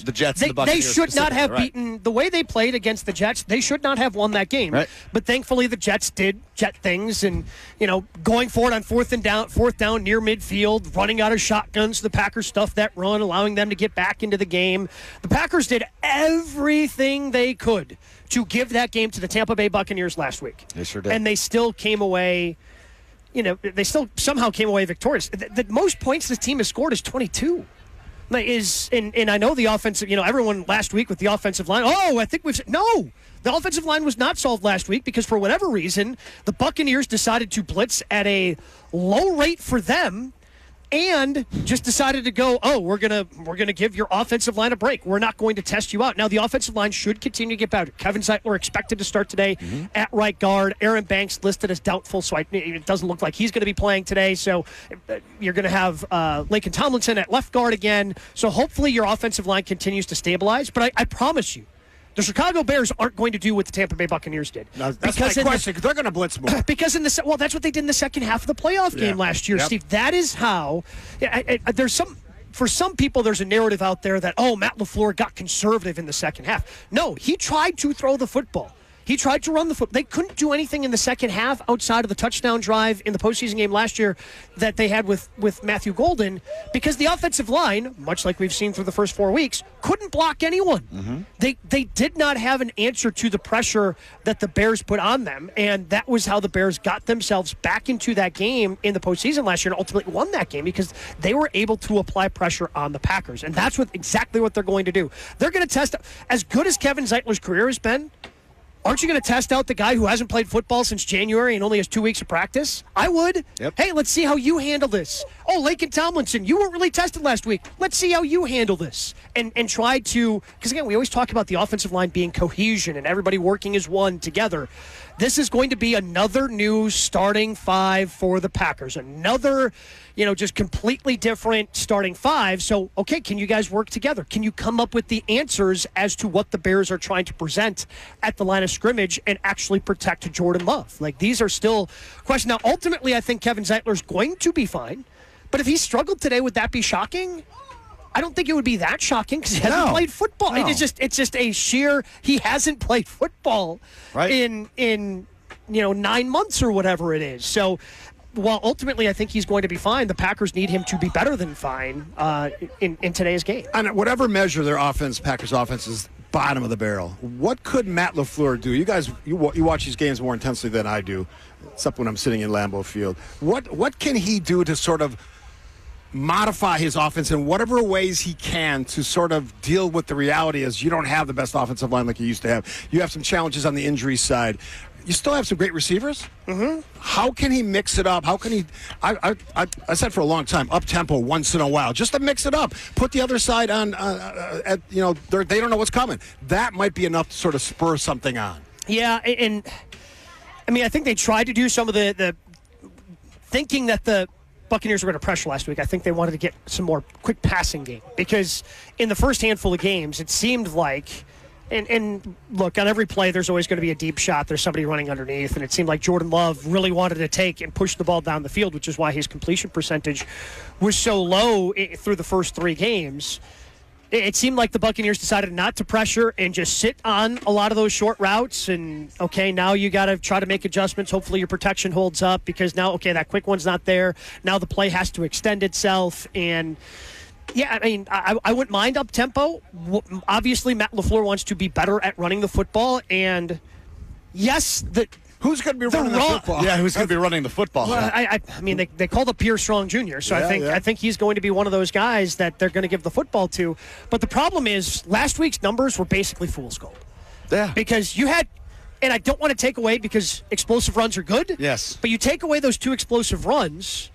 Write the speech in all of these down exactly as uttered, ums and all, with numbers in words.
the Jets they, and the Buccaneers they should not have right. beaten the way they played against the Jets. They should not have won that game. Right. But thankfully, the Jets did Jet things, and you know, going forward on fourth and down, fourth down near midfield, running out of shotguns. The Packers stuffed that run, allowing them to get back into the game. The Packers did everything they could to give that game to the Tampa Bay Buccaneers last week. They sure did, and they still came away. You know, they still somehow came away victorious. The, the most points this team has scored is twenty-two. Is and, and I know the offensive, you know, everyone last week with the offensive line, oh, I think we've no, the offensive line was not solved last week because for whatever reason, the Buccaneers decided to blitz at a low rate for them and just decided to go, oh, we're gonna we're gonna give your offensive line a break. We're not going to test you out. Now the offensive line should continue to get better. Kevin Zeitler expected to start today mm-hmm. at right guard. Aaron Banks listed as doubtful, so I, it doesn't look like he's going to be playing today. So you're going to have uh, Laken Tomlinson at left guard again. So hopefully your offensive line continues to stabilize. But I, I promise you, the Chicago Bears aren't going to do what the Tampa Bay Buccaneers did. No, that's because my question. The, they're going to blitz more. Because in the well, that's what they did in the second half of the playoff game yeah. last year, yep. Steve. That is how. I, I, there's some. For some people, there's a narrative out there that oh, Matt LaFleur got conservative in the second half. No, he tried to throw the football. He tried to run the football. They couldn't do anything in the second half outside of the touchdown drive in the postseason game last year that they had with, with Matthew Golden because the offensive line, much like we've seen through the first four weeks, couldn't block anyone. Mm-hmm. They they did not have an answer to the pressure that the Bears put on them, and that was how the Bears got themselves back into that game in the postseason last year and ultimately won that game because they were able to apply pressure on the Packers, and that's what exactly what they're going to do. They're going to test as good as Kevin Zeitler's career has been. Aren't you going to test out the guy who hasn't played football since January and only has two weeks of practice? I would. Yep. Hey, let's see how you handle this. Oh, Laken Tomlinson, you weren't really tested last week. Let's see how you handle this. And and try to, because again, we always talk about the offensive line being cohesion and everybody working as one together. This is going to be another new starting five for the Packers. Another, you know, just completely different starting five. So, okay, can you guys work together? Can you come up with the answers as to what the Bears are trying to present at the line of scrimmage and actually protect Jordan Love? Like, these are still questions. Now, ultimately, I think Kevin Zeitler's going to be fine. But if he struggled today, would that be shocking? I don't think it would be that shocking because he hasn't no. played football. No. It's just it's just a sheer he hasn't played football right. in in you know nine months or whatever it is. So while ultimately I think he's going to be fine, the Packers need him to be better than fine uh, in in today's game. On whatever measure their offense, Packers offense is bottom of the barrel. What could Matt LaFleur do? You guys, you you watch these games more intensely than I do, except when I'm sitting in Lambeau Field. What what can he do to sort of modify his offense in whatever ways he can to sort of deal with the reality as you don't have the best offensive line like you used to have. You have some challenges on the injury side. You still have some great receivers. Mm-hmm. How can he mix it up? How can he? I I, I, I said for a long time, up tempo once in a while, just to mix it up. Put the other side on. Uh, at you know, they don't know what's coming. That might be enough to sort of spur something on. Yeah, and I mean, I think they tried to do some of the the thinking that the Buccaneers were going to pressure last week. I think they wanted to get some more quick passing game because in the first handful of games, it seemed like, and, and look, on every play, there's always going to be a deep shot. There's somebody running underneath, and it seemed like Jordan Love really wanted to take and push the ball down the field, which is why his completion percentage was so low through the first three games. It seemed like the Buccaneers decided not to pressure and just sit on a lot of those short routes. And, okay, now you got to try to make adjustments. Hopefully your protection holds up because now, okay, that quick one's not there. Now the play has to extend itself. And, yeah, I mean, I, I wouldn't mind up-tempo. Obviously, Matt LaFleur wants to be better at running the football. And, yes, the – Who's going to be the running raw, the football? Yeah, who's going to be running the football? Well, I, I, I mean, they, they called up Pierre Strong Junior, so yeah, I think yeah. I think he's going to be one of those guys that they're going to give the football to. But the problem is, last week's numbers were basically fool's gold. Yeah. Because you had, and I don't want to take away because explosive runs are good. Yes. But you take away those two explosive runs,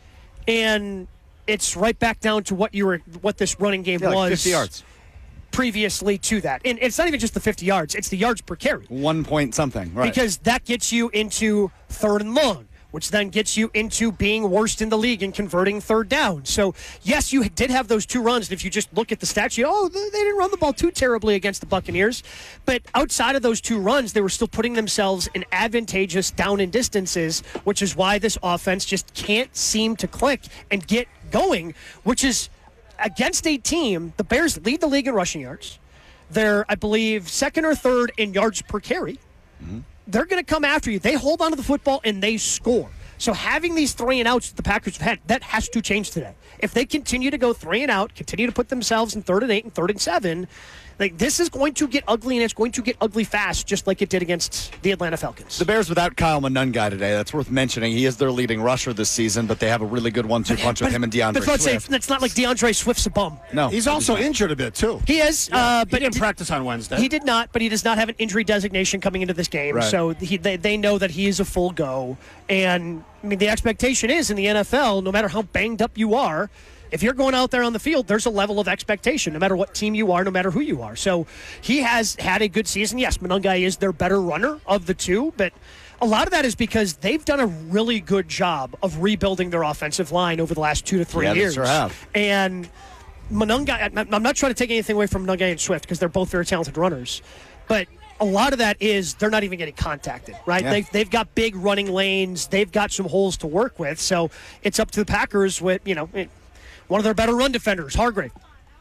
and it's right back down to what you were, what this running game Yeah, was. like fifty yards. Previously to that. And it's not even just the fifty yards, it's the yards per carry. One point something, right. Because that gets you into third and long, which then gets you into being worst in the league and converting third down. So, yes, you did have those two runs. And if you just look at the stats, you oh, they didn't run the ball too terribly against the Buccaneers. But outside of those two runs, they were still putting themselves in advantageous down and distances, which is why this offense just can't seem to click and get going, which is against a team, the Bears lead the league in rushing yards. They're, I believe, second or third in yards per carry. Mm-hmm. They're going to come after you. They hold on to the football and they score. So having these three and outs that the Packers have had, that has to change today. If they continue to go three and out, continue to put themselves in third and eight and third and seven, like this is going to get ugly, and it's going to get ugly fast, just like it did against the Atlanta Falcons. The Bears without Kyle Monungai today. That's worth mentioning. He is their leading rusher this season, but they have a really good one-two punch with him and DeAndre That's what Swift. Saying, it's not like DeAndre Swift's a bum. No, he's also injured a bit too. He is, Yeah. uh, He but didn't he, practice on Wednesday. He did not, but he does not have an injury designation coming into this game, Right. so he, they, they know that he is a full go. And I mean, the expectation is in the N F L, no matter how banged up you are, if you're going out there on the field, there's a level of expectation, no matter what team you are, no matter who you are. So he has had a good season. Yes, Monungai is their better runner of the two, but a lot of that is because they've done a really good job of rebuilding their offensive line over the last two to three Yeah, they years. sure have. And Monungai, I'm not trying to take anything away from Monungai and Swift because they're both very talented runners, but a lot of that is they're not even getting contacted, right? Yeah. They've, they've got big running lanes. They've got some holes to work with. So it's up to the Packers with, you know, it, one of their better run defenders, Hargrave.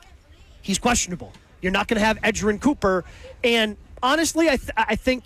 He's questionable. You're not going to have Edgerrin Cooper. And honestly, I, th- I think,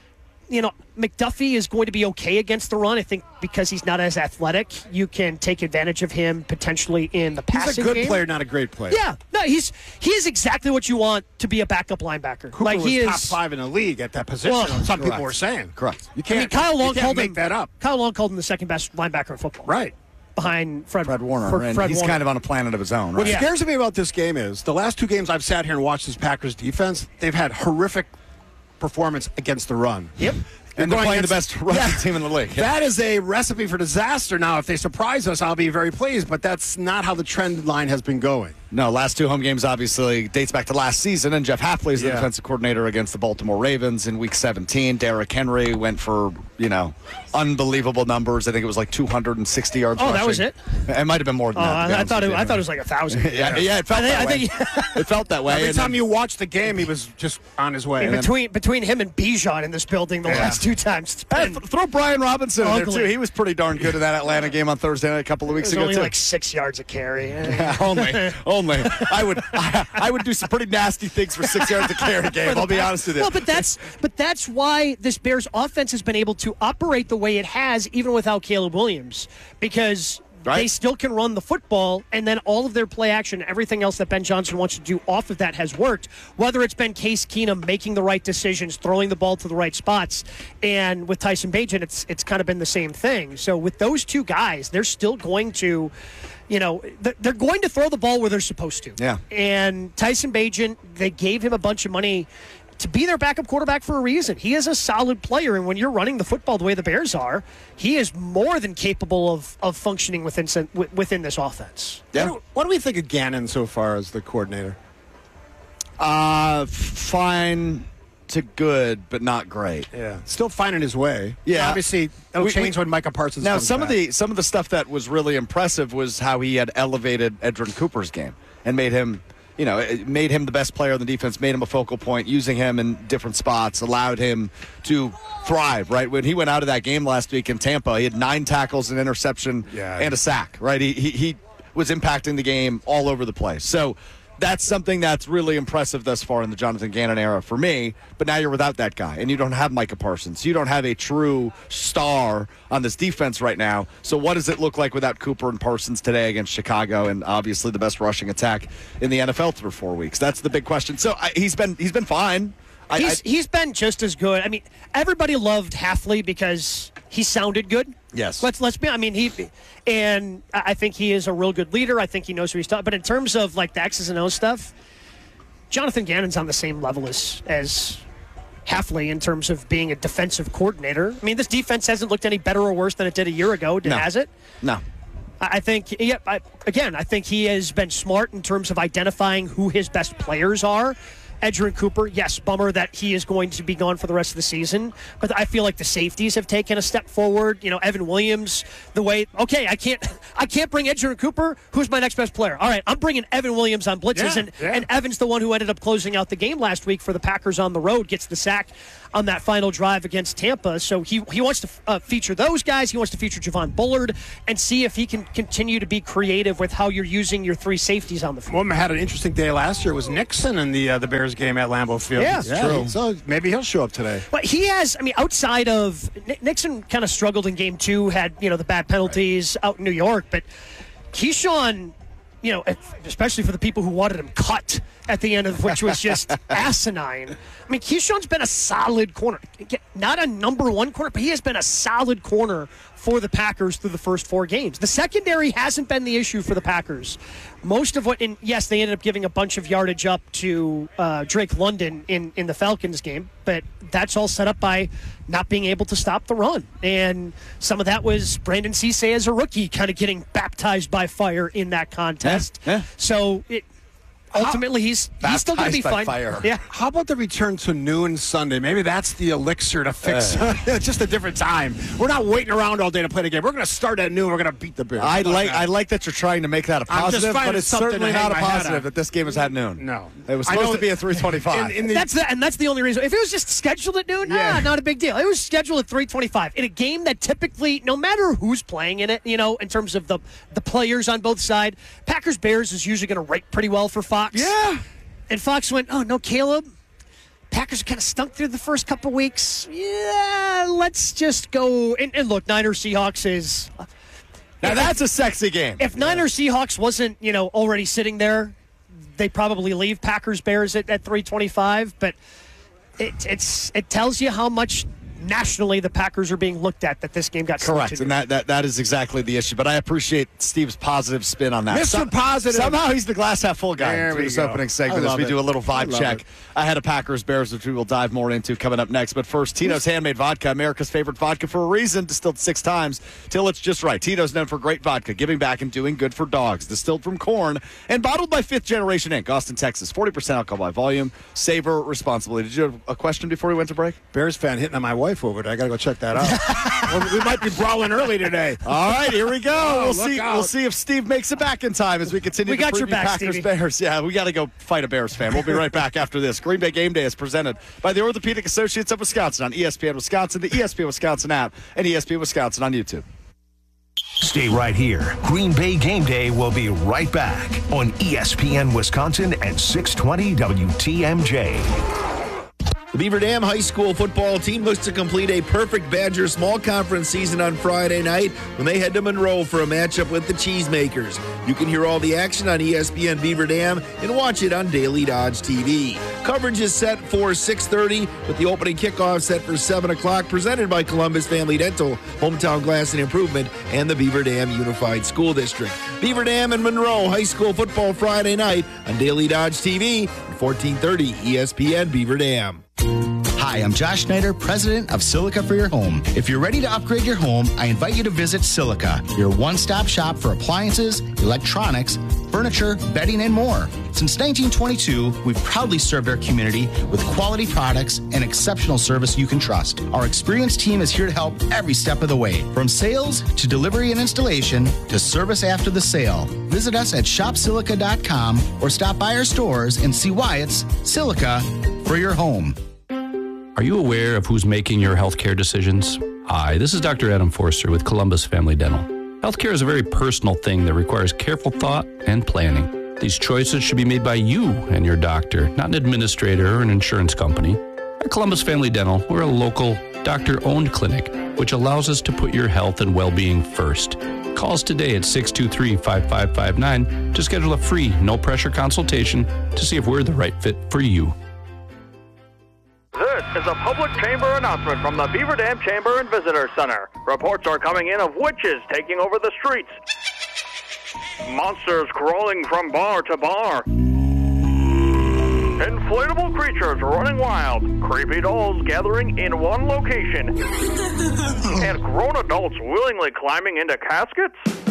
you know, McDuffie is going to be okay against the run. I think because he's not as athletic, you can take advantage of him potentially in the passing game. He's a good game. player, not a great player. Yeah, no, he's he is exactly what you want to be a backup linebacker. Cooper like was he is top five in the league at that position. Well, some people correct. were saying. Correct. You I can't. mean, Kyle Long you can't called make him that up. Kyle Long called him the second best linebacker in football, Right. behind Fred, Fred Warner, Fred and Fred he's Warner. kind of on a planet of his own, What right? Yeah. scares me about this game is the last two games I've sat here and watched this Packers defense, they've had horrific performance against the run. Yep. And they're going playing the against- best rushing Yeah. team in the league. That is a recipe for disaster. Now, if they surprise us, I'll be very pleased, but that's not how the trend line has been going. No, last two home games obviously dates back to last season, and Jeff Hafley is the Yeah. defensive coordinator against the Baltimore Ravens in Week seventeen. Derrick Henry went for, you know, unbelievable numbers. I think it was like two hundred sixty yards Oh, rushing. that was it? It might have been more than Oh, that. to be I, I honest thought with it, you. I thought it was like a thousand. Yeah, yeah, it felt I think- that I way. think- It felt that way. Every and time then- you watch the game, he was just on his way. between between him and Bijan in this building the Yeah. last two times. It's Hey, been, th- throw Brian Robinson in there, Ugly. too. He was pretty darn good in that Atlanta game on Thursday night a couple of it weeks was ago, only too. like six yards a carry. Yeah, only, only. I would, I, I would do some pretty nasty things for six yards to carry game. I'll be honest with you. Well, but that's but that's why this Bears offense has been able to operate the way it has, even without Caleb Williams, because Right. they still can run the football, and then all of their play action, everything else that Ben Johnson wants to do off of that has worked. Whether it's been Case Keenum making the right decisions, throwing the ball to the right spots, and with Tyson Bagent, it's it's kind of been the same thing. So with those two guys, they're still going to. You know, th- they're going to throw the ball where they're supposed to. Yeah. And Tyson Bagent, they gave him a bunch of money to be their backup quarterback for a reason. He is a solid player, and when you're running the football the way the Bears are, he is more than capable of, of functioning within within this offense. What, do, what do we think of Gannon so far as the coordinator? Uh, fine to good, but not great. Yeah, still finding his way. Yeah. obviously it'll We- change we- when Micah Parsons. Now, comes some back. of the some of the stuff that was really impressive was how he had elevated Edgerrin Cooper's game and made him, you know, it made him the best player on the defense, made him a focal point, using him in different spots, allowed him to thrive. Right when he went out of that game last week in Tampa, he had nine tackles, an interception, Yeah. and a sack. Right, he he, he was impacting the game all over the place. So. That's something that's really impressive thus far in the Jonathan Gannon era for me. But now you're without that guy, and you don't have Micah Parsons. You don't have a true star on this defense right now. So what does it look like without Cooper and Parsons today against Chicago, and obviously the best rushing attack in the N F L through four weeks? That's the big question. So I, he's been he's been fine. I, He's, I, he's been just as good. I mean, everybody loved Hafley because he sounded good. Yes. Let's let's be. I mean, he and I I think he is a real good leader. I think he knows what he's talking. But in terms of like the X's and O's stuff, Jonathan Gannon's on the same level as as Hafley in terms of being a defensive coordinator. I mean, this defense hasn't looked any better or worse than it did a year ago, No. has it? no. I I think, yeah, I, again, I think he has been smart in terms of identifying who his best players are. Edgerrin Cooper, yes, bummer that he is going to be gone for the rest of the season. But I feel like the safeties have taken a step forward. You know, Evan Williams, the way, okay, I can't I can't bring Edgerrin Cooper. Who's my next best player? All right, I'm bringing Evan Williams on blitzes. Yeah, and, yeah. and Evan's the one who ended up closing out the game last week for the Packers on the road, gets the sack on that final drive against Tampa. So he he wants to uh, feature those guys. He wants to feature Javon Bullard and see if he can continue to be creative with how you're using your three safeties on the field. One had an interesting day last year. It was Nixon in the uh, the Bears game at Lambeau Field. Yeah, yeah true. So maybe he'll show up today. But he has, I mean, outside of Nixon, kind of struggled in game two, had you know the bad penalties right. out in New York, but Keyshawn, you know, especially for the people who wanted him cut at the end of which was just asinine. I mean, Keyshawn's been a solid corner. Not a number one corner, but he has been a solid corner for the Packers through the first four games. The secondary hasn't been the issue for the Packers. Most of what, and yes, they ended up giving a bunch of yardage up to uh, Drake London in, in the Falcons game, but that's all set up by not being able to stop the run. And some of that was Brandon Cisse as a rookie kind of getting baptized by fire in that contest. Yeah, yeah. So it, ultimately, he's he's still going to be Baptized by fine. fire. Yeah. How about the return to noon Sunday? Maybe that's the elixir to fix it's just a different time. We're not waiting around all day to play the game. We're going to start at noon. We're going to beat the Bears. I How about like that? I like that you're trying to make that a I'm just positive, finding but it's something certainly to hang not a my hat positive on. that this game is at noon. No. It was I supposed know- to be at three twenty-five. In- in the- That's the, and that's the only reason. If it was just scheduled at noon, Yeah. nah, not a big deal. It was scheduled at three twenty-five in a game that typically, no matter who's playing in it, you know, in terms of the the players on both sides, Packers Bears is usually going to rate pretty well for Fox. Yeah. And Fox went, oh no, Caleb. Packers kind of stunk through the first couple weeks. Yeah, let's just go. And, and look, Niners Seahawks is. Now that's a sexy game. If Niners Seahawks wasn't, you know, already sitting there, they probably leave Packers Bears at, at three twenty-five. But it, it's it tells you how much nationally the Packers are being looked at that this game got Correct, selected. and that, that that is exactly the issue. But I appreciate Steve's positive spin on that. Mister Positive. Somehow he's the glass half full guy There through we this go. opening segment I as love we it. do a little I vibe love check it. ahead of Packers Bears, which we will dive more into coming up next. But first, Tito's Handmade Vodka, America's favorite vodka for a reason, distilled six times till it's just right. Tito's known for great vodka, giving back and doing good for dogs. Distilled from corn and bottled by Fifth Generation Incorporated, Austin, Texas. forty percent alcohol by volume. Savor responsibly. Did you have a question before we went to break? Bears fan hitting on my wife over there. I got to go check that out. Well, we might be brawling early today. All right, here we go. Oh, we'll look see. out. We'll see if Steve makes it back in time as we continue We to got preview your back, Packers Stevie. Bears. Yeah, we got to go fight a Bears fan. We'll be right back after this. Green Bay Game Day is presented by the Orthopedic Associates of Wisconsin on E S P N Wisconsin, the E S P N Wisconsin app, and E S P N Wisconsin on YouTube. Stay right here. Green Bay Game Day will be right back on E S P N Wisconsin and six twenty W T M J. The Beaver Dam High School football team looks to complete a perfect Badger small conference season on Friday night when they head to Monroe for a matchup with the Cheesemakers. You can hear all the action on E S P N Beaver Dam and watch it on Daily Dodge T V. Coverage is set for six thirty with the opening kickoff set for seven o'clock, presented by Columbus Family Dental, Hometown Glass and Improvement, and the Beaver Dam Unified School District. Beaver Dam and Monroe High School football Friday night on Daily Dodge T V and fourteen thirty E S P N Beaver Dam. Hi, I'm Josh Schneider, president of Silica for Your Home. If you're ready to upgrade your home, I invite you to visit Silica, your one-stop shop for appliances, electronics, furniture, bedding, and more. Since nineteen twenty-two, we've proudly served our community with quality products and exceptional service you can trust. Our experienced team is here to help every step of the way, from sales to delivery and installation to service after the sale. Visit us at shop silica dot com or stop by our stores and see why it's Silica for your home. Are you aware of who's making your healthcare decisions? Hi, this is Doctor Adam Forster with Columbus Family Dental. Healthcare is a very personal thing that requires careful thought and planning. These choices should be made by you and your doctor, not an administrator or an insurance company. At Columbus Family Dental, we're a local, doctor-owned clinic, which allows us to put your health and well-being first. Call us today at six two three, five five five nine to schedule a free, no-pressure consultation to see if we're the right fit for you. This is a public chamber announcement from the Beaver Dam Chamber and Visitor Center. Reports are coming in of witches taking over the streets, monsters crawling from bar to bar, inflatable creatures running wild, creepy dolls gathering in one location, and grown adults willingly climbing into caskets.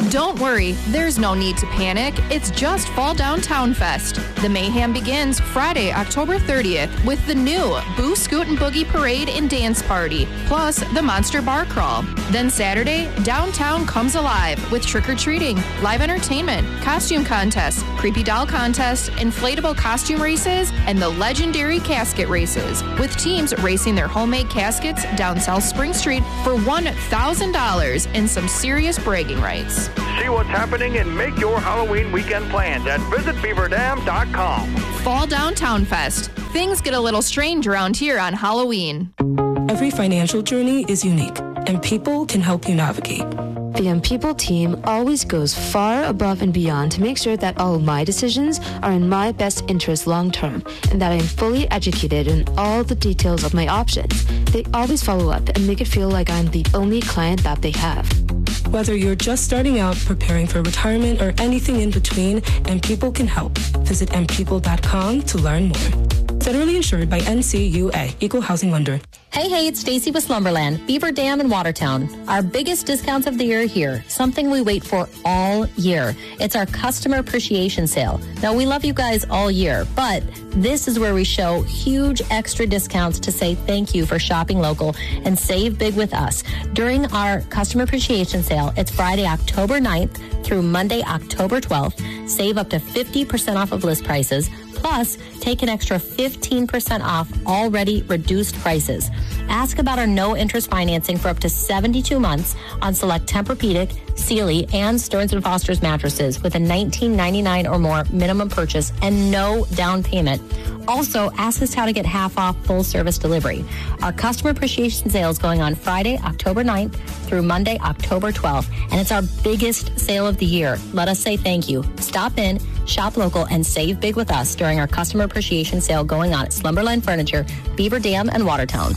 Don't worry, there's no need to panic. It's just Fall Downtown Fest. The mayhem begins Friday, October thirtieth with the new Boo Scoot and Boogie Parade and Dance Party, plus the Monster Bar Crawl. Then Saturday, downtown comes alive with trick-or-treating, live entertainment, costume contests, creepy doll contests, inflatable costume races, and the legendary casket races, with teams racing their homemade caskets down South Spring Street for one thousand dollars and some serious bragging rights. See what's happening and make your Halloween weekend plans at visit beaver dam dot com. Fall Downtown Fest. Things get a little strange around here on Halloween. Every financial journey is unique, and people can help you navigate. The Young People team always goes far above and beyond to make sure that all of my decisions are in my best interest long term, and that I am fully educated in all the details of my options. They always follow up and make it feel like I'm the only client that they have. Whether you're just starting out, preparing for retirement, or anything in between, M People can help. Visit m people dot com to learn more. Federally insured by N C U A, Equal Housing Lender. Hey, hey, it's Stacy with Slumberland, Beaver Dam in Watertown. Our biggest discounts of the year are here, something we wait for all year. It's our customer appreciation sale. Now, we love you guys all year, but this is where we show huge extra discounts to say thank you for shopping local and save big with us. During our customer appreciation sale, it's Friday, October ninth through Monday, October twelfth. Save up to fifty percent off of list prices. Plus, take an extra fifteen percent off already reduced prices. Ask about our no-interest financing for up to seventy-two months on select Tempur-Pedic, Sealy, and Stearns and Foster's mattresses with a nineteen ninety-nine or more minimum purchase and no down payment. Also, ask us how to get half off full service delivery. Our customer appreciation sale is going on Friday, October ninth through Monday, October twelfth, and it's our biggest sale of the year. Let us say thank you. Stop in, shop local, and save big with us during our customer appreciation sale going on at Slumberland Furniture, Beaver Dam, and Watertown.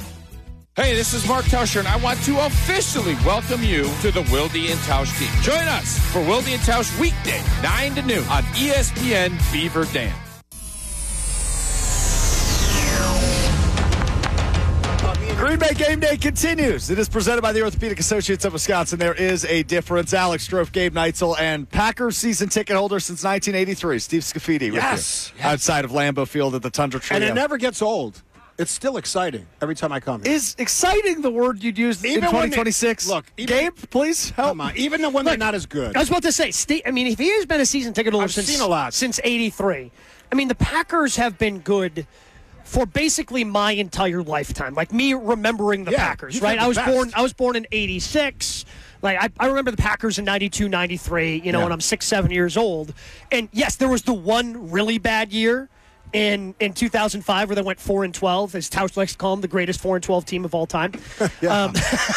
Hey, this is Mark Tauscher, and I want to officially welcome you to the Wilde and Tausch team. Join us for Wilde and Tausch weekday, nine to noon on E S P N Beaver Dam. Green Bay Game Day continues. It is presented by the Orthopedic Associates of Wisconsin. There is a difference. Alex Strofe, Gabe Neitzel, and Packers season ticket holder since nineteen eighty-three, Steve Scafidi. Yes, with you, yes. Outside of Lambeau Field at the Tundra Trio. And it never gets old. It's still exciting every time I come here. Is exciting the word you'd use even in twenty twenty-six? They, look, even, Gabe, please help. Come on, even when look, they're not as good. I was about to say, Steve, I mean, if he has been a season ticket holder I've since, seen a lot. since eighty-three, I mean, the Packers have been good for basically my entire lifetime. Like me remembering the yeah, Packers, right? I was best. born I was born in eighty-six. Like I, I remember the Packers in ninety-two, ninety-three, you know, yeah. when I'm six, seven years old. And yes, there was the one really bad year in in two thousand five where they went four and twelve, as Tausch likes to call them, the greatest four and twelve team of all time. um,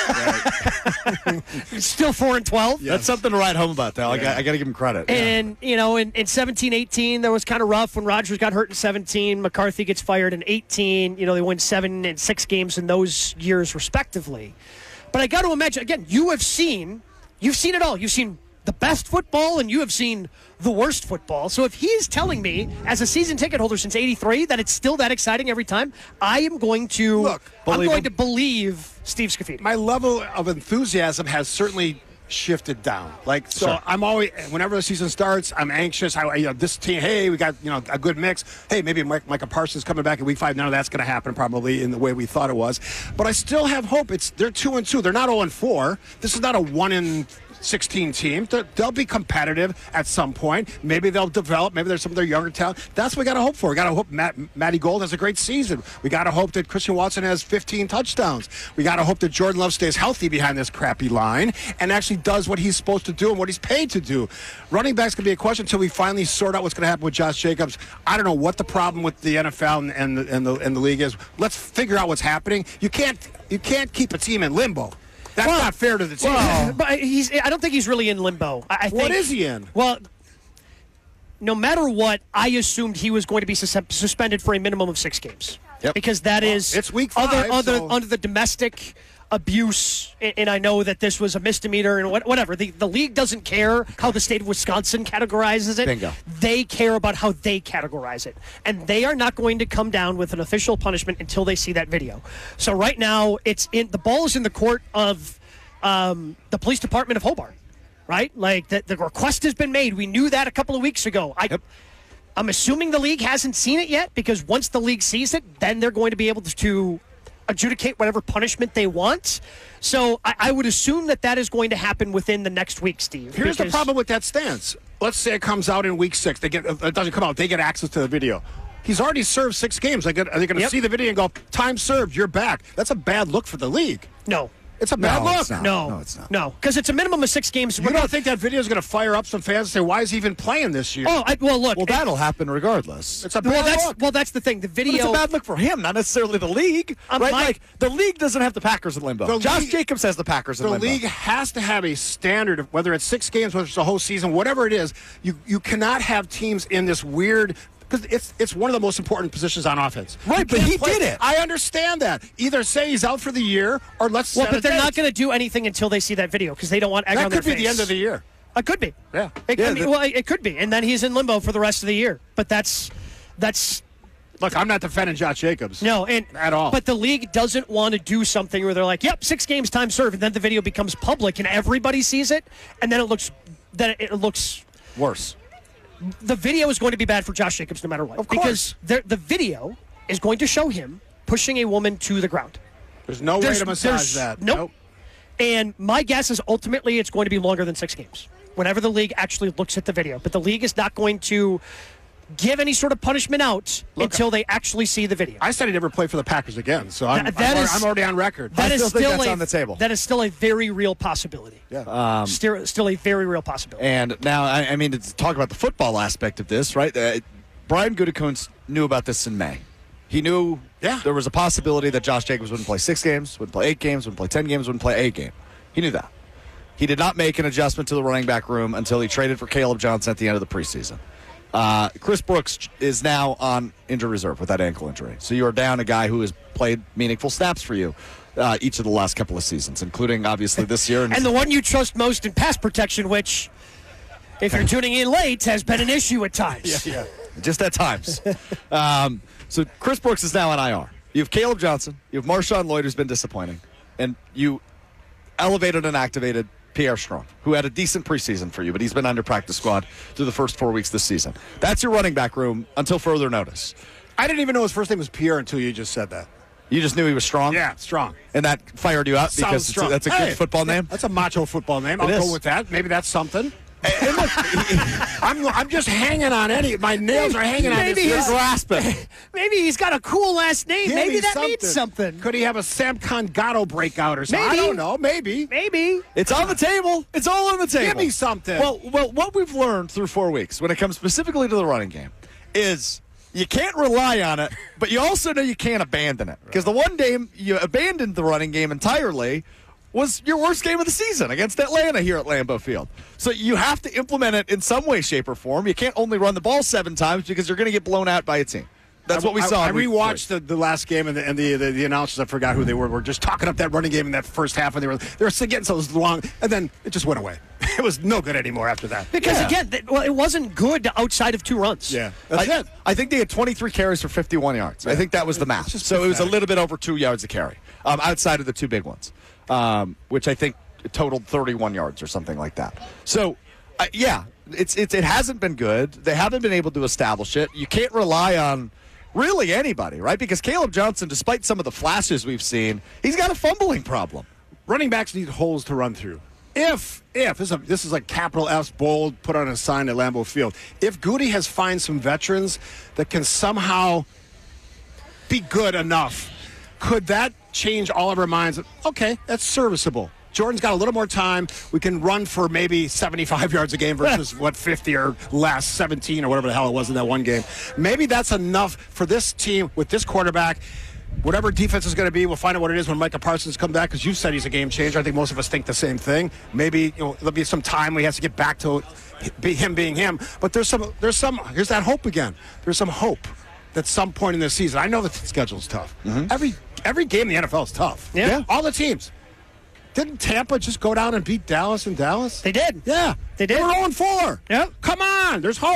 still four and twelve. Yes. That's something to write home about, though. Yeah. I, I got to give him credit. And, yeah. you know, in, in seventeen eighteen, that was kind of rough when Rodgers got hurt in seventeen. McCarthy gets fired in eighteen. You know, they win seven and six games in those years, respectively. But I got to imagine, again, you have seen, you've seen it all. You've seen the best football, and you have seen the worst football. So if he's telling me, as a season ticket holder since eighty-three, that it's still that exciting every time, I am going to Look, I'm going him. to believe Steve Scafidi. My level of enthusiasm has certainly shifted down. Like, so sure. I'm always, whenever the season starts, I'm anxious. I, you know, this team, hey, we got, you know, a good mix. Hey, maybe Mike, Micah Parsons coming back in week five. None of that's going to happen probably in the way we thought it was. But I still have hope. It's They're two and two. They're not oh and four. This is not a one and sixteen team. They'll be competitive at some point. Maybe they'll develop. Maybe there's some of their younger talent. That's what we got to hope for. We got to hope Matt, Matty Gold has a great season. We got to hope that Christian Watson has fifteen touchdowns. We got to hope that Jordan Love stays healthy behind this crappy line and actually does what he's supposed to do and what he's paid to do. Running back's going to be a question until we finally sort out what's going to happen with Josh Jacobs. I don't know what the problem with the N F L and, and, the, and, the, and the league is. Let's figure out what's happening. You can't you can't keep a team in limbo. That's well, not fair to the team. Well, but he's, I don't think he's really in limbo. I, I think, what is he in? Well, no matter what, I assumed he was going to be sus- suspended for a minimum of six games. Yep. Because that well, is it's week five, other, other, so. under the domestic abuse, and I know that this was a misdemeanor and whatever. The, the league doesn't care how the state of Wisconsin categorizes it. Bingo. They care about how they categorize it. And they are not going to come down with an official punishment until they see that video. So right now, it's in the ball is in the court of um, the police department of Hobart. right? Like, the, the request has been made. We knew that a couple of weeks ago. I, yep. I'm assuming the league hasn't seen it yet, because once the league sees it, then they're going to be able to, to adjudicate whatever punishment they want. So I, I would assume that that is going to happen within the next week, Steve. Here's the problem with that stance. Let's say it comes out in week six. They get it doesn't come out. They get access to the video. He's already served six games. They get, are they going to yep. see the video and go, time served, you're back? That's a bad look for the league. No. It's a bad no, look. It's not. No. No, it's not. No, because it's a minimum of six games. You don't think that video is going to fire up some fans and say, why is he even playing this year? Oh, I, well, look. Well, it, that'll happen regardless. It's a bad well, that's, look. Well, that's the thing. The video. But it's a bad look for him, not necessarily the league. Um, right? my, like, the league doesn't have the Packers in limbo. The Josh league, Jacobs has the Packers in the limbo. The league has to have a standard of whether it's six games, whether it's a whole season, whatever it is. You, you cannot have teams in this weird... Because it's it's one of the most important positions on offense. Right, but he play. did it. I understand that. Either say he's out for the year, or let's. Well, set but a they're date. not going to do anything until they see that video, because they don't want egg that on their could be face. the end of the year. It could be. Yeah. It, yeah I mean, the, well, it could be, and then he's in limbo for the rest of the year. But that's that's. Look, I'm not defending Josh Jacobs. No, and at all. But the league doesn't want to do something where they're like, "Yep, six games, time served," and then the video becomes public and everybody sees it, and then it looks then it looks worse. The video is going to be bad for Josh Jacobs no matter what. Of course. Because the video is going to show him pushing a woman to the ground. There's no there's, way to massage that. Nope. nope. And my guess is ultimately it's going to be longer than six games whenever the league actually looks at the video. But the league is not going to give any sort of punishment out Look, until they actually see the video. I said he'd never play for the Packers again, so I'm, that, that I'm, is, I'm already on record. That I is still still think that's a, on the table. That is still a very real possibility. Yeah. Um, still, still a very real possibility. And now, I, I mean, to talk about the football aspect of this, right? Uh, Brian Gutekunst knew about this in May. He knew yeah. there was a possibility that Josh Jacobs wouldn't play six games, wouldn't play eight games, wouldn't play ten games, wouldn't play eight game. He knew that. He did not make an adjustment to the running back room until he traded for Caleb Johnson at the end of the preseason. Uh, Chris Brooks is now on injury reserve with that ankle injury. So you are down a guy who has played meaningful snaps for you uh, each of the last couple of seasons, including obviously this year. And, and the one you trust most in pass protection, which, if you're tuning in late, has been an issue at times. Yeah, yeah. Just at times. um, so Chris Brooks is now on I R. You have Caleb Johnson. You have Marshawn Lloyd, who's been disappointing. And you elevated and activated Pierre Strong, who had a decent preseason for you, but he's been on your practice squad through the first four weeks this season. That's your running back room until further notice. I didn't even know his first name was Pierre until you just said that. You just knew he was strong? Yeah, strong. And that fired you up because it's a, that's a hey, good football name? That's a macho football name. I'll it go is. with that. Maybe that's something. And look, I'm, I'm just hanging on any. My nails are hanging on maybe this. He's grasping. Maybe he's got a cool last name. Give maybe me that something. means something. Could he have a Sam Congato breakout or something? Maybe. I don't know. Maybe. Maybe. It's on the table. It's all on the table. Give me something. Well, well, what we've learned through four weeks when it comes specifically to the running game is you can't rely on it, but you also know you can't abandon it. Because the one game you abandoned the running game entirely was your worst game of the season against Atlanta here at Lambeau Field. So you have to implement it in some way, shape, or form. You can't only run the ball seven times because you're going to get blown out by a team. That's I, what we I, saw. I rewatched the, the last game, and, the, and the, the the announcers, I forgot who they were, were just talking up that running game in that first half, and they were they were getting so long, and then it just went away. It was no good anymore after that. Because, yeah. again, th- well, it wasn't good outside of two runs. Yeah, that's I, it. I think they had twenty-three carries for fifty-one yards. Yeah. I think that was the math. So it was a little bit over two yards a carry um, outside of the two big ones, um, which I think totaled thirty-one yards or something like that. So, uh, yeah, it's, it's it hasn't been good. They haven't been able to establish it. You can't rely on really anybody, right? Because Caleb Johnson, despite some of the flashes we've seen, he's got a fumbling problem. Running backs need holes to run through. If, if, this is, a, this is like capital F, bold, put on a sign at Lambeau Field. If Goody has found some veterans that can somehow be good enough, could that change all of our minds? Okay, that's serviceable. Jordan's got a little more time. We can run for maybe seventy-five yards a game versus, what, fifty or less, seventeen or whatever the hell it was in that one game. Maybe that's enough for this team with this quarterback. Whatever defense is going to be, we'll find out what it is when Micah Parsons comes back, because you said he's a game changer. I think most of us think the same thing. Maybe you know, there'll be some time we have to get back to be him being him. But there's some, there's some, here's that hope again. There's some hope that some point in this season, I know the schedule's tough. Mm-hmm. Every every game in the N F L is tough. Yeah. yeah. All the teams. Didn't Tampa just go down and beat Dallas in Dallas? They did. Yeah. They did. They were oh and four. Yep. Come on. There's hope.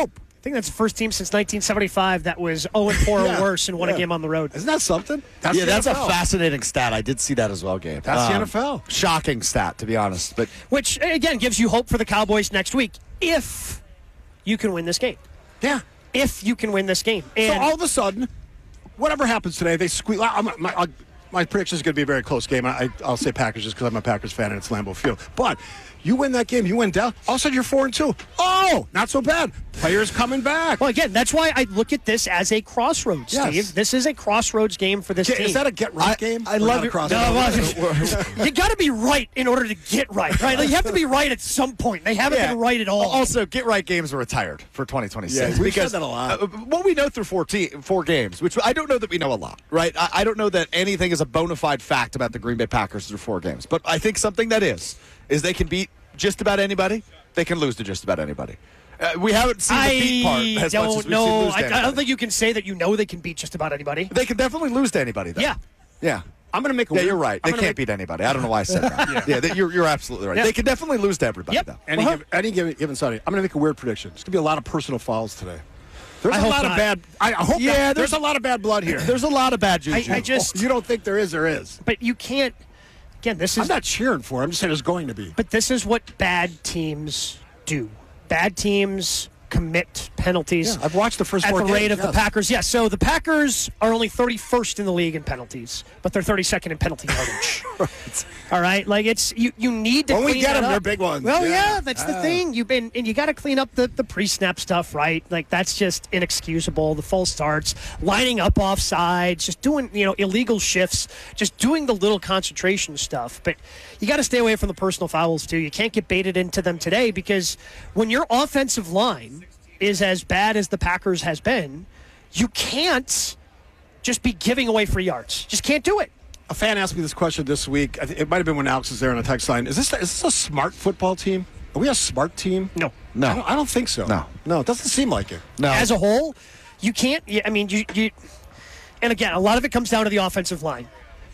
think that's the first team since nineteen seventy-five that was oh and four Yeah. or worse and won Yeah. a game on the road. Isn't that something? That's yeah, the that's N F L. a fascinating stat. I did see that as well, Gabe. That's the N F L. Shocking stat, to be honest. But Which, again, gives you hope for the Cowboys next week if you can win this game. Yeah. If you can win this game. So And all of a sudden, whatever happens today, they squeeze. I, I'm- my, I, my prediction is going to be a very close game. I, I'll say Packers just because I'm a Packers fan and it's Lambeau Field. But you win that game, you win down. All of a sudden, you're four and two. Oh, not so bad. Players coming back. Well, again, that's why I look at this as a crossroads, Yes. Steve. This is a crossroads game for this Is team. that a get right game? I Or love not a it. crossroads? No, well, you got to be right in order to get right, right? Like, you have to be right at some point. They haven't Yeah. been right at all. Also, get right games are retired for twenty twenty-six. Yeah, we've because said that a lot. uh, what we know through fourteen, four games, which I don't know that we know a lot, right? I, I don't know that anything is a bona fide fact about the Green Bay Packers through four games. But I think something that is, is they can beat just about anybody. They can lose to just about anybody. Uh, we haven't seen the beat part I as don't much as we've know. seen lose to I, I don't anybody. think you can say that you know they can beat just about anybody. They can definitely lose to anybody, though. Yeah. Yeah. I'm going to make a Yeah, weird- you're right. I'm They gonna can't make- beat anybody. I don't know why I said that. yeah, yeah they, you're, you're absolutely right. Yeah. They can definitely lose to everybody, Yep. though. Any, Uh-huh. given, any given, given Sunday, I'm going to make a weird prediction. There's going to be a lot of personal fouls today. There's I a hope lot not. of bad. I, I hope. Yeah, not. there's- there's a lot of bad blood here. There's a lot of bad juju. I, I just, you don't think there is? There is. but you can't. Again, this I'm is. not cheering for it. I'm just saying there's going to be. But this is what bad teams do. Bad teams commit penalties. Yeah, I've watched the first at four the rate games, of the yes. Packers. Yeah, so the Packers are only thirty-first in the league in penalties, but they're thirty-second in penalty yardage. Right. All right, like it's you. You need to. When we clean get that them, they're up. big ones. Well, Yeah. yeah, that's the Ah. thing. You've been and you got to clean up the the pre-snap stuff, right? Like that's just inexcusable. The false starts, lining up off sides, just doing you know illegal shifts, just doing the little concentration stuff. But you got to stay away from the personal fouls too. You can't get baited into them today because when your offensive line is as bad as the Packers has been, you can't just be giving away free yards. Just can't do it. A fan asked me this question this week. I think it might have been when Alex was there on the text line. Is this is this a smart football team? Are we a smart team? No. No. I don't, I don't think so. No. No, it doesn't seem like it. No. As a whole, you can't. I mean, you, you. And again, a lot of it comes down to the offensive line,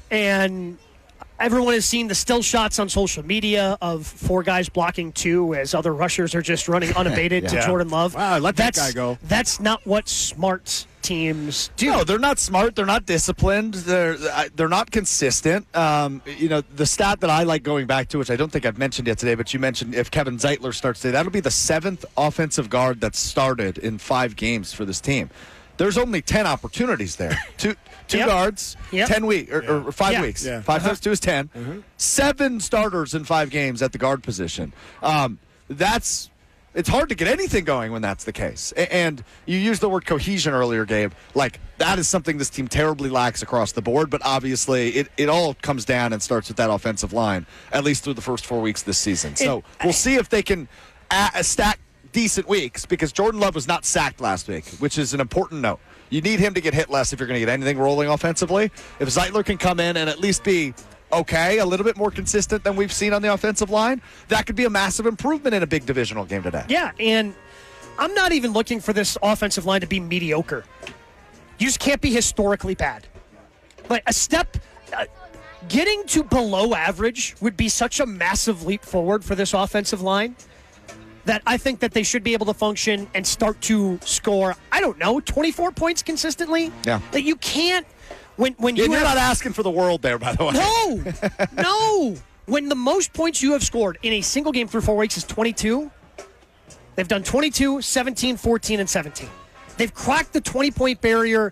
and everyone has seen the still shots on social media of four guys blocking two as other rushers are just running unabated to Yeah. Jordan Love. Wow, let that that's, guy go. That's not what smart teams do. No, they're not smart. They're not disciplined. They're uh, they're not consistent. Um, you know, the stat that I like going back to, which I don't think I've mentioned yet today, but you mentioned if Kevin Zeitler starts today, that'll be the seventh offensive guard that's started in five games for this team. There's only ten opportunities there. Two two Yep. guards, Yep. ten weeks or, or five Yeah. weeks. Yeah. Five Uh-huh. times two is ten. Seven starters in five games at the guard position. Um, that's it's hard to get anything going when that's the case. A- And you used the word cohesion earlier, Gabe. Like that is something this team terribly lacks across the board. But obviously, it, it all comes down and starts with that offensive line, at least through the first four weeks this season. So we'll see if they can a- stack decent weeks because Jordan Love was not sacked last week, which is an important note. You need him to get hit less if you're going to get anything rolling offensively. If Zeitler can come in and at least be okay, a little bit more consistent than we've seen on the offensive line, that could be a massive improvement in a big divisional game today. Yeah, and I'm not even looking for this offensive line to be mediocre. You just can't be historically bad. Like a step, uh, getting to below average would be such a massive leap forward for this offensive line that I think that they should be able to function and start to score, I don't know, twenty-four points consistently. Yeah. That you can't, when, when Yeah, you you're have, not asking for the world there, by the way. No, no. When the most points you have scored in a single game through four weeks is twenty-two, they've done twenty-two, seventeen, fourteen, and seventeen. They've cracked the twenty-point barrier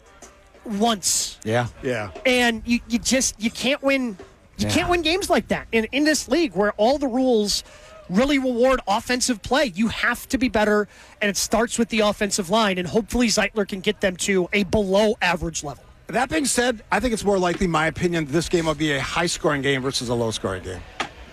once. Yeah. Yeah. And you, you just you can't win you Yeah. can't win games like that in, in this league where all the rules really reward offensive play. You have to be better, and it starts with the offensive line, and hopefully Zeitler can get them to a below average level. That being said, I think it's more likely, in my opinion, this game will be a high-scoring game versus a low-scoring game.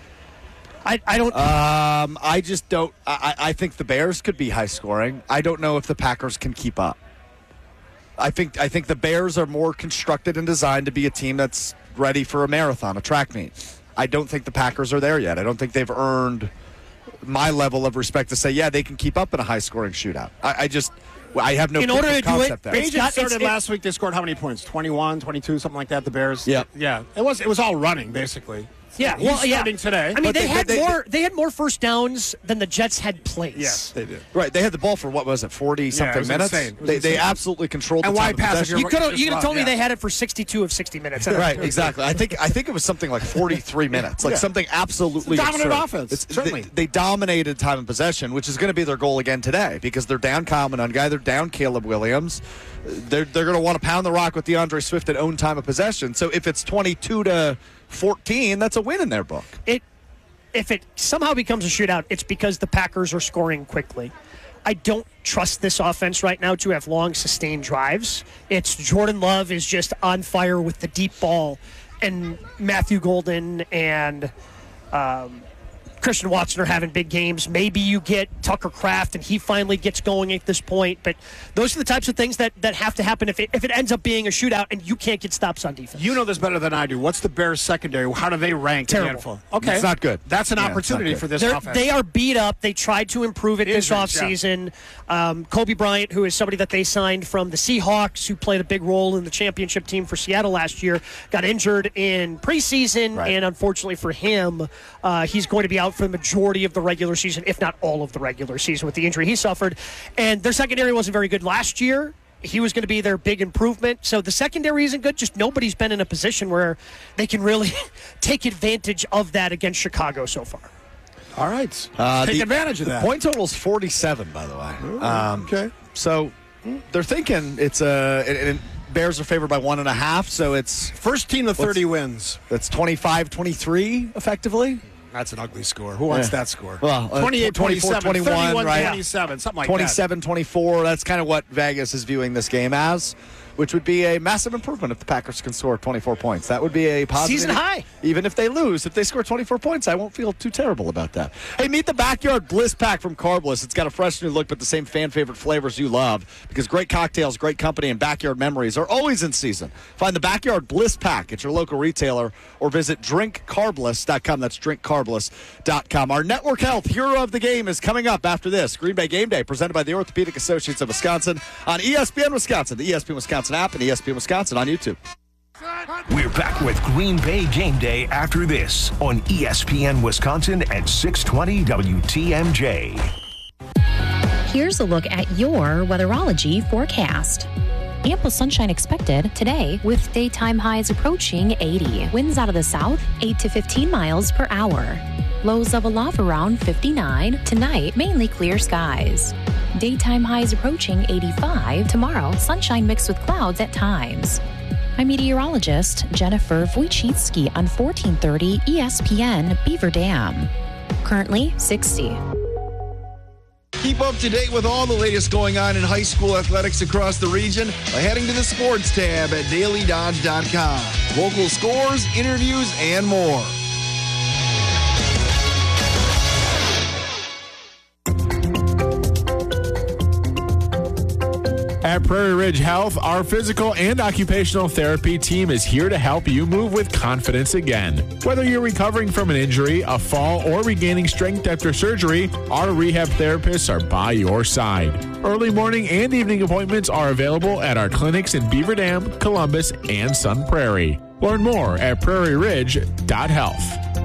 I, I don't. Um, I just don't. I, I think the Bears could be high scoring. I don't know if the Packers can keep up. I think I think the Bears are more constructed and designed to be a team that's ready for a marathon, a track meet. I don't think the Packers are there yet. I don't think they've earned my level of respect to say, yeah, they can keep up in a high scoring shootout. I, I just. I have no In order to do concept it, there. it's They got- just started it's- it- last week. They scored how many points? twenty-one, twenty-two, something like that, the Bears? Yep. Yeah. It was, it was all running, basically. Yeah, He's well, yeah. starting today. I mean, But they, they- had they- more. They had more first downs than the Jets had plays. Yes, they did. Right, they had the ball for what was it, forty Yeah, something it was minutes? insane. It was They they insane. absolutely controlled And the why time of pass if possession. you're- You could have. Just You could have told me yeah. they had it for sixty-two of sixty minutes. Right, exactly. I think I think it was something like forty-three minutes, like Yeah. something absolutely It's a dominant absurd. offense, It's- certainly. They, they dominated time of possession, which is going to be their goal again today because they're down Common on guy, they're down Caleb Williams. They're they're going to want to pound the rock with DeAndre Swift and own time of possession. So if it's twenty-two to fourteen, that's a win in their book. It, if it somehow becomes a shootout, it's because the Packers are scoring quickly. I don't trust this offense right now to have long, sustained drives. It's Jordan Love is just on fire with the deep ball, and Matthew Golden and um, Christian Watson are having big games. Maybe you get Tucker Kraft and he finally gets going at this point. But those are the types of things that, that have to happen if it, if it ends up being a shootout and you can't get stops on defense. You know this better than I do. What's the Bears secondary? How do they rank? in the N F L? Terrible. Okay. It's not good. That's an Yeah, it's opportunity not good. for this They're, offense. they are beat up. They tried to improve it this Injuries, yeah. offseason. Um, Kobe Bryant, who is somebody that they signed from the Seahawks, who played a big role in the championship team for Seattle last year, got injured in preseason, Right. and unfortunately for him, uh, he's going to be out for the majority of the regular season, if not all of the regular season, with the injury he suffered. And their secondary wasn't very good last year. He was going to be their big improvement. So the secondary isn't good. Just nobody's been in a position where they can really take advantage of that against Chicago so far. All right. Uh, Take the- advantage of that. The point total is forty-seven, by the way. Um, okay. So they're thinking it's a. And, and Bears are favored by one and a half, so it's First team to thirty wins. that's twenty-five twenty-three effectively. That's an ugly score. Who wants Yeah. that score? Well, uh, twenty-eight, twenty-four, twenty-seven, twenty-one, thirty-one, right? twenty-seven, something like that. twenty-seven twenty-four. That's kind of what Vegas is viewing this game as, which would be a massive improvement if the Packers can score twenty-four points. That would be a positive. Season high. Even if they lose, if they score twenty-four points, I won't feel too terrible about that. Hey, meet the Backyard Bliss Pack from Carbliss. It's got a fresh new look, but the same fan favorite flavors you love because great cocktails, great company, and backyard memories are always in season. Find the Backyard Bliss Pack at your local retailer or visit drink carbliss dot com. That's drink carbliss dot com. Our Network Health Hero of the Game is coming up after this. Green Bay Game Day presented by the Orthopedic Associates of Wisconsin on E S P N Wisconsin, the E S P N Wisconsin app, and E S P N Wisconsin on YouTube. We're back with Green Bay Game Day after this on E S P N Wisconsin at six twenty W T M J. Here's a look at your weatherology forecast. Ample sunshine expected today with daytime highs approaching eighty. Winds out of the south, eight to fifteen miles per hour. Lows level off around fifty-nine. Tonight, mainly clear skies. Daytime highs approaching eighty-five. Tomorrow, sunshine mixed with clouds at times. I'm meteorologist Jennifer Wojcicki on fourteen thirty E S P N Beaver Dam. Currently sixty. Keep up to date with all the latest going on in high school athletics across the region by heading to the sports tab at daily dodge dot com. Local scores, interviews, and more. At Prairie Ridge Health, our physical and occupational therapy team is here to help you move with confidence again. Whether you're recovering from an injury, a fall, or regaining strength after surgery, our rehab therapists are by your side. Early morning and evening appointments are available at our clinics in Beaver Dam, Columbus, and Sun Prairie. Learn more at prairie ridge dot health.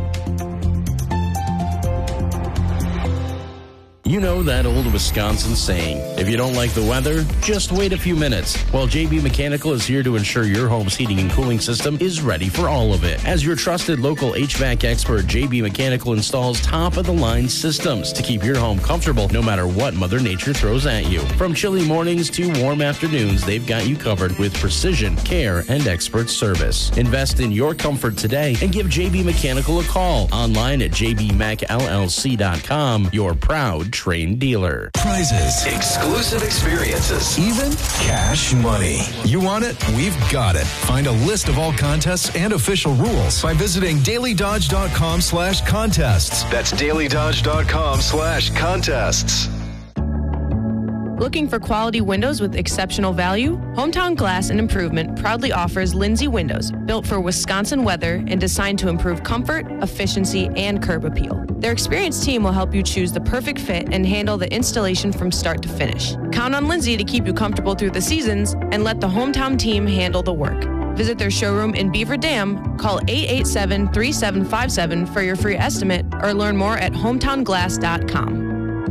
You know that old Wisconsin saying, if you don't like the weather, just wait a few minutes. Well, J B Mechanical is here to ensure your home's heating and cooling system is ready for all of it. As your trusted local H V A C expert, J B Mechanical installs top-of-the-line systems to keep your home comfortable no matter what Mother Nature throws at you. From chilly mornings to warm afternoons, they've got you covered with precision, care, and expert service. Invest in your comfort today and give J B Mechanical a call. Online at j b mech l l c dot com, your proud trained dealer. Prizes, exclusive experiences, even cash money. You want it? We've got it. Find a list of all contests and official rules by visiting daily dodge dot com slash contests. That's daily dodge dot com slash contests. Looking for quality windows with exceptional value? Hometown Glass and Improvement proudly offers Lindsay Windows, built for Wisconsin weather and designed to improve comfort, efficiency, and curb appeal. Their experienced team will help you choose the perfect fit and handle the installation from start to finish. Count on Lindsay to keep you comfortable through the seasons and let the hometown team handle the work. Visit their showroom in Beaver Dam, call eight eight seven, three seven five seven for your free estimate, or learn more at hometown glass dot com.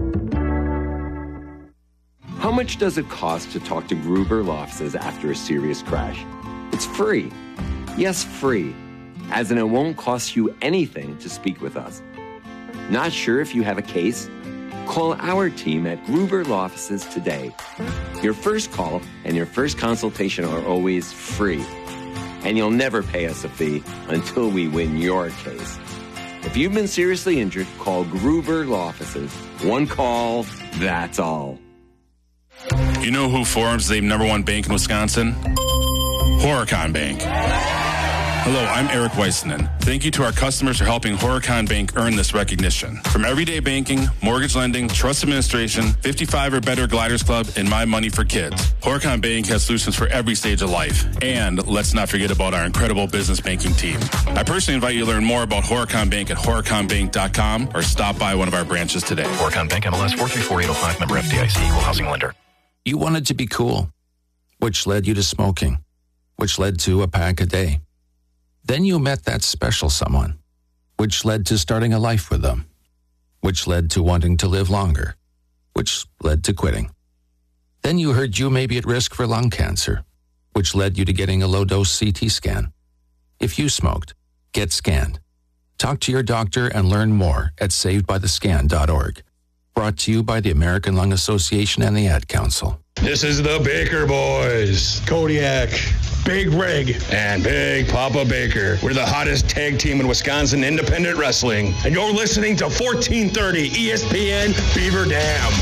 How much does it cost to talk to Gruber Law Offices after a serious crash? It's free. Yes, free. As in, it won't cost you anything to speak with us. Not sure if you have a case? Call our team at Gruber Law Offices today. Your first call and your first consultation are always free. And you'll never pay us a fee until we win your case. If you've been seriously injured, call Gruber Law Offices. One call, that's all. You know who forms the number one bank in Wisconsin? Horicon Bank. Hello, I'm Eric Weissman. Thank you to our customers for helping Horicon Bank earn this recognition. From everyday banking, mortgage lending, trust administration, fifty-five or better Gliders Club, and My Money for Kids, Horicon Bank has solutions for every stage of life. And let's not forget about our incredible business banking team. I personally invite you to learn more about Horicon Bank at horicon bank dot com or stop by one of our branches today. Horicon Bank, M L S four three four eight oh five, member F D I C, equal housing lender. You wanted to be cool, which led you to smoking, which led to a pack a day. Then you met that special someone, which led to starting a life with them, which led to wanting to live longer, which led to quitting. Then you heard you may be at risk for lung cancer, which led you to getting a low-dose C T scan. If you smoked, get scanned. Talk to your doctor and learn more at saved by the scan dot org. Brought to you by the American Lung Association and the Ad Council. This is the Baker Boys. Kodiak, Big Rig, and Big Papa Baker. We're the hottest tag team in Wisconsin independent wrestling. And you're listening to fourteen thirty E S P N Beaver Dam.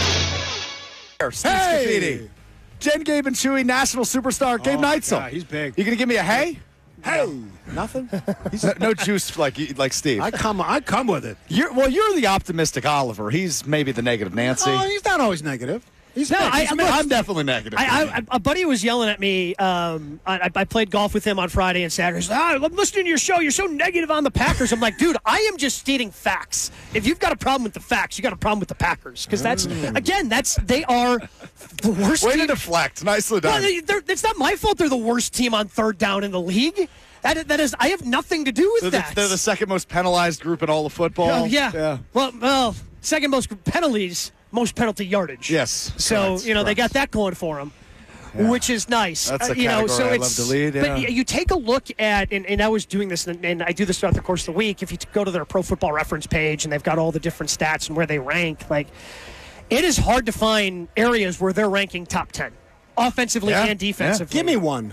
Steve Scafidi. Jen, Gabe, and Chewy, national superstar, Gabe Oh, Neitzel. God, he's big. You going to give me a hey? Hey, nothing. He's no, no juice like you- like Steve. I come, I come with it. You're, well, you're the optimistic Oliver. He's maybe the negative Nancy. Oh, he's not always negative. He's No, big. I- He's I'm big. I'm definitely negative. I, I, a buddy was yelling at me. Um, I, I played golf with him on Friday and Saturday. He's like, oh, I'm listening to your show. You're so negative on the Packers. I'm like, dude, I am just stating facts. If you've got a problem with the facts, you got a problem with the Packers. Because that's, again, that's they are the worst Way team. to deflect. Nicely Well, done. they- they're- it's not my fault they're the worst team on third down in the league. That, that is, I have nothing to do with they're, that. the, they're the second most penalized group in all of football. Oh, yeah. yeah. Well, well, second most penalties, most penalty yardage. Yes. So, Correct, you know, they correct. got that going for them. Yeah. Which is nice. That's Uh, a you know, so category I it's, love to lead, But yeah. you- you take a look at, and, and I was doing this, and, and I do this throughout the course of the week. If you go to their Pro Football Reference page, and they've got all the different stats and where they rank, like, it is hard to find areas where they're ranking top ten, offensively Yeah, and defensively. Give me one.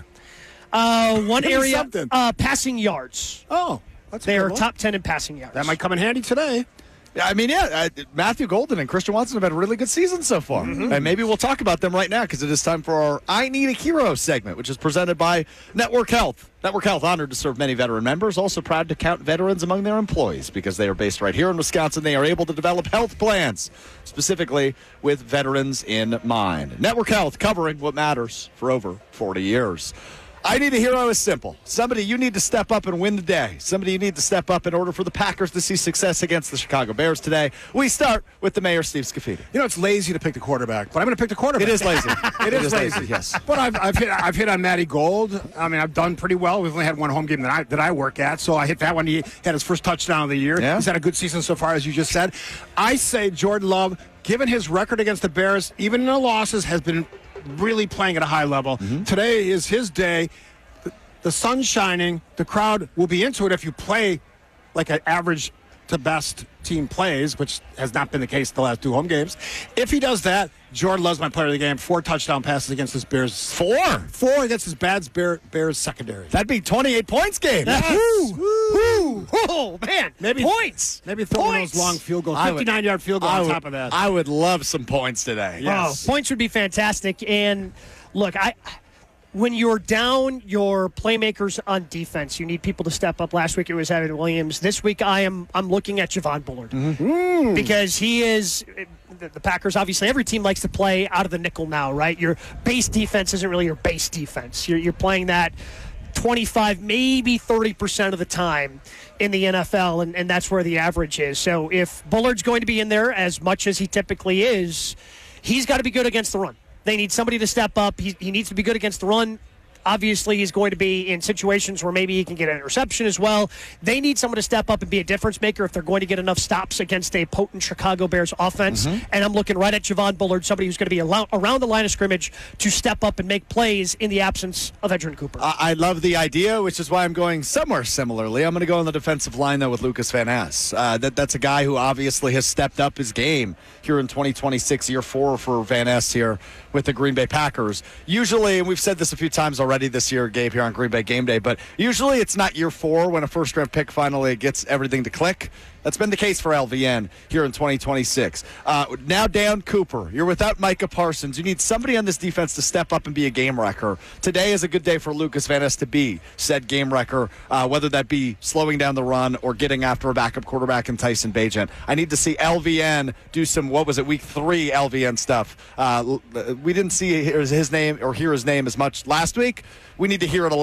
Uh, one Give me area, something. uh, passing yards. Oh, that's a they good are one. top ten in passing yards. That might come in handy today. Yeah, I mean, yeah, uh, Matthew Golden and Christian Watson have had a really good season so far. Mm-hmm. And maybe we'll talk about them right now because it is time for our I Need a Hero segment, which is presented by Network Health. Network Health, honored to serve many veteran members, also proud to count veterans among their employees because they are based right here in Wisconsin. They are able to develop health plans, specifically with veterans in mind. Network Health, covering what matters for over forty years. I Need a Hero is simple. Somebody you need to step up and win the day. Somebody you need to step up in order for the Packers to see success against the Chicago Bears today. We start with the mayor, Steve Scafidi. You know, it's lazy to pick the quarterback, but I'm going to pick the quarterback. It is lazy. it, It is, is lazy. lazy, yes. But I've, I've hit I've hit on Matty Gold. I mean, I've done pretty well. We've only had one home game that I that I work at, so I hit that one. He had his first touchdown of the year. Yeah. He's had a good season so far, as you just said. I say Jordan Love, given his record against the Bears, even in the losses, has been really playing at a high level. Mm-hmm. Today is his day. The sun's shining. The crowd will be into it if you play like an average to best team plays, which has not been the case the last two home games. If he does that, Jordan Love's my player of the game. Four touchdown passes against this Bears. Four? Four against this bad Bear, Bears secondary. That'd be twenty-eight points game. Yes. Woo! Woo! Oh, man. Maybe Points. Maybe throw one of Points. those long field goals. I would- fifty-nine-yard field goal I on would- top of that. I would love some points today. Yes. Oh, points would be fantastic. And look, I when you're down your playmakers on defense, you need people to step up. Last week it was Evan Williams. This week I am I'm looking at Javon Bullard Mm-hmm. because he is the, the Packers. Obviously, every team likes to play out of the nickel now, right? Your base defense isn't really your base defense. You're, you're playing that twenty-five, maybe thirty percent of the time in the N F L, and, and that's where the average is. So if Bullard's going to be in there as much as he typically is, he's got to be good against the run. They need somebody to step up. He, he needs to be good against the run. obviously is going to be in situations where maybe he can get an interception as well. They need someone to step up and be a difference maker if they're going to get enough stops against a potent Chicago Bears offense. Mm-hmm. And I'm looking right at Javon Bullard, somebody who's going to be around the line of scrimmage to step up and make plays in the absence of Edgerrin Cooper. I, I love the idea, which is why I'm going somewhere similarly. I'm going to go on the defensive line, though, with Lucas Van Ness. Uh, that, that's a guy who obviously has stepped up his game here in twenty twenty-six, year four for Van Ness here with the Green Bay Packers. Usually, and we've said this a few times already this year, Gabe, here on Green Bay Game Day, but usually it's not year four when a first-round pick finally gets everything to click. That's been the case for L V N here in twenty twenty-six. Uh, now down Cooper. You're without Micah Parsons. You need somebody on this defense to step up and be a game wrecker. Today is a good day for Lucas Van Ness to be said game wrecker, uh, whether that be slowing down the run or getting after a backup quarterback in Tyson Bagent. I need to see L V N do some, what was it, week three L V N stuff. Uh, we didn't see his name or hear his name as much last week. We need to hear it a lot.